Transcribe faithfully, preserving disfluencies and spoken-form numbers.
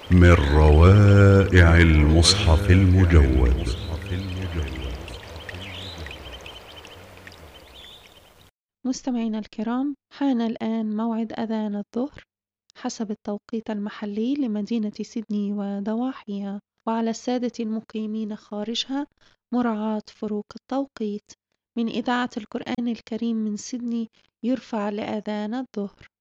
من روائع المصحف المجود. مستمعينا الكرام، حان الآن موعد أذان الظهر حسب التوقيت المحلي لمدينة سيدني وضواحيها، وعلى السادة المقيمين خارجها مراعاة فروق التوقيت. من إذاعة القرآن الكريم من سيدني يرفع لأذان الظهر.